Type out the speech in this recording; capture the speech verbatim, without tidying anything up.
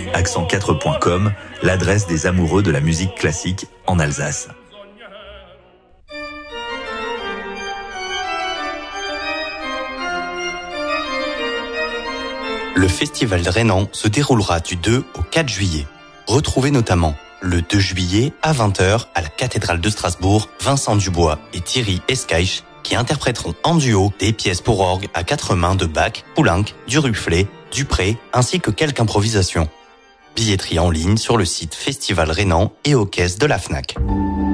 accent quatre point com, l'adresse des amoureux de la musique classique en Alsace. Le Festival Rhénan se déroulera du deux au quatre juillet. Retrouvez notamment le deux juillet à vingt heures à la cathédrale de Strasbourg, Vincent Dubois et Thierry Escaich qui interpréteront en duo des pièces pour orgue à quatre mains de Bach, Poulenc, Duruflé, Dupré ainsi que quelques improvisations. Billetterie en ligne sur le site Festival Rhénan et aux caisses de la Fnac.